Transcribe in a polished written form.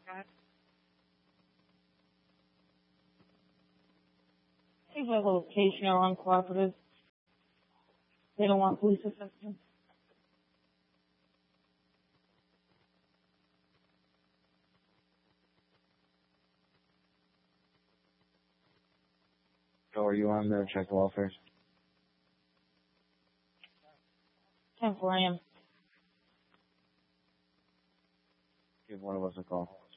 Seems like a location are uncooperative. They don't want police assistance. So are you on the check welfare? 10 a.m. Give one of us a call.